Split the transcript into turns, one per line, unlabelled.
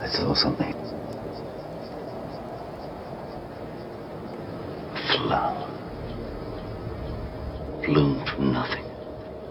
I saw something. A flower. Bloomed from nothing.